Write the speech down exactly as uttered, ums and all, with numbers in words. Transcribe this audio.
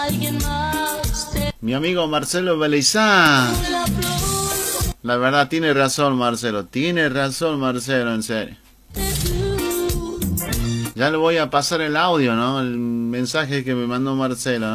Mi amigo Marcelo Beleizá. La verdad, tiene razón Marcelo. Tiene razón Marcelo, en serio. Ya le voy a pasar el audio, ¿no? El mensaje que me mandó Marcelo, ¿no?